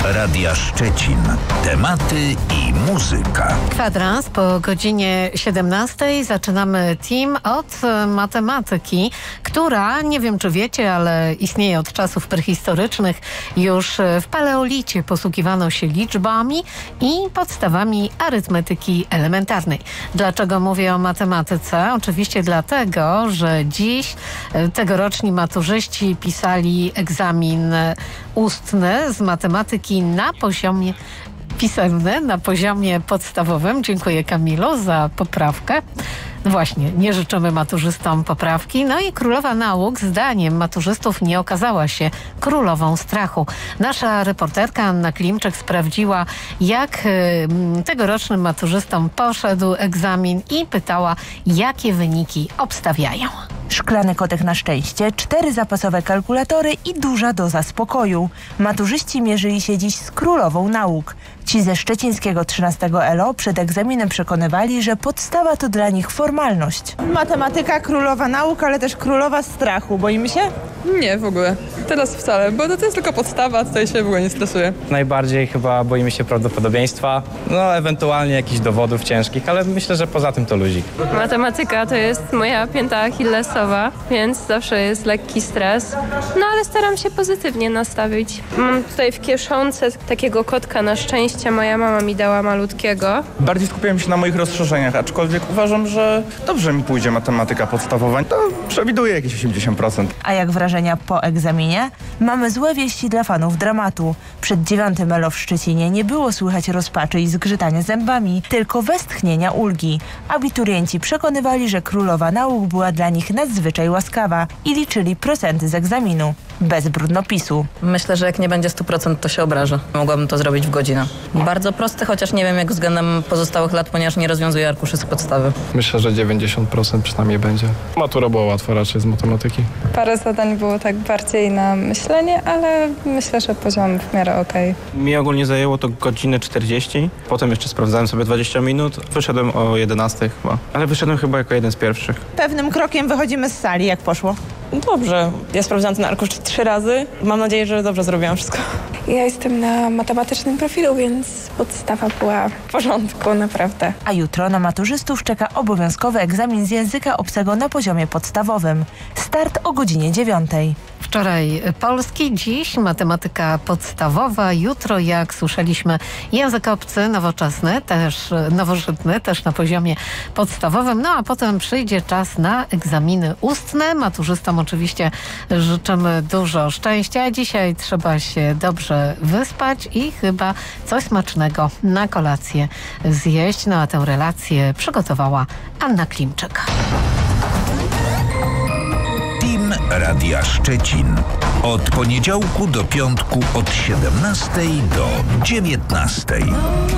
Radia Szczecin. Tematy i muzyka. Kwadrans po godzinie 17 zaczynamy team od matematyki, która, nie wiem czy wiecie, ale istnieje od czasów prehistorycznych. Już w paleolicie posługiwano się liczbami i podstawami arytmetyki elementarnej. Dlaczego mówię o matematyce? Oczywiście dlatego, że dziś tegoroczni maturzyści pisali egzamin ustny z matematyki na poziomie pisemny, na poziomie podstawowym. Dziękuję, Kamilu, za poprawkę. No właśnie, nie życzymy maturzystom poprawki. No i królowa nauk, zdaniem maturzystów, nie okazała się królową strachu. Nasza reporterka Anna Klimczek sprawdziła, jak tegorocznym maturzystom poszedł egzamin i pytała, jakie wyniki obstawiają. Szklany kotek na szczęście, 4 zapasowe kalkulatory i duża doza spokoju. Maturzyści mierzyli się dziś z królową nauk. Ci ze szczecińskiego 13 ELO przed egzaminem przekonywali, że podstawa to dla nich formalność. Matematyka, królowa nauk, ale też królowa strachu. Boimy się? Nie, w ogóle. Teraz wcale, bo to jest tylko podstawa, tutaj się w ogóle nie stresuję. Najbardziej chyba boimy się prawdopodobieństwa, no ewentualnie jakichś dowodów ciężkich, ale myślę, że poza tym to luzik. Matematyka to jest moja pięta achillesowa, więc zawsze jest lekki stres, no ale staram się pozytywnie nastawić. Mam tutaj w kieszonce takiego kotka na szczęście, moja mama mi dała malutkiego. Bardziej skupiałem się na moich rozszerzeniach, aczkolwiek uważam, że dobrze mi pójdzie matematyka podstawowa, to przewiduję jakieś 80%. A jak wrażenia po egzaminie? Mamy złe wieści dla fanów dramatu. Przed 9 ELO w Szczecinie nie było słychać rozpaczy i zgrzytania zębami, tylko westchnienia ulgi. Abiturienci przekonywali, że królowa nauk była dla nich nadzwyczaj łaskawa i liczyli procenty z egzaminu. Bez brudnopisu. Myślę, że jak nie będzie 100%, to się obrażę. Mogłabym to zrobić w godzinę. Bardzo prosty, chociaż nie wiem jak względem pozostałych lat, ponieważ nie rozwiązuję arkuszy z podstawy. Myślę, że 90% przynajmniej będzie. Matura była łatwa raczej z matematyki. Parę zadań było tak bardziej na myślenie, ale myślę, że poziom w miarę okej. Mi ogólnie zajęło to godzinę 40, potem jeszcze sprawdzałem sobie 20 minut, wyszedłem o 11 chyba, ale wyszedłem chyba jako jeden z pierwszych. Pewnym krokiem wychodzimy z sali. Jak poszło? Dobrze. Ja sprawdzałam ten arkusz 3 razy. Mam nadzieję, że dobrze zrobiłam wszystko. Ja jestem na matematycznym profilu, więc podstawa była w porządku, naprawdę. A jutro na maturzystów czeka obowiązkowy egzamin z języka obcego na poziomie podstawowym. Start o godzinie 9. Wczoraj polski, dziś matematyka podstawowa, jutro, jak słyszeliśmy, język obcy, nowoczesny, też nowożytny, też na poziomie podstawowym. No a potem przyjdzie czas na egzaminy ustne. Maturzystom oczywiście życzymy dużo szczęścia. Dzisiaj trzeba się dobrze wyspać i chyba coś smacznego na kolację zjeść. No a tę relację przygotowała Anna Klimczek. Team Radia Szczecin. Od poniedziałku do piątku od 17 do 19.